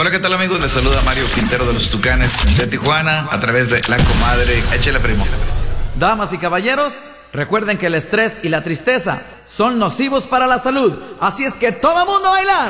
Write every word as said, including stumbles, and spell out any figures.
Hola, ¿qué tal, amigos? Les saluda Mario Quintero de los Tucanes de Tijuana a través de La Comadre. Échale, primo. Damas y caballeros, recuerden que el estrés y la tristeza son nocivos para la salud. Así es que todo mundo a bailar.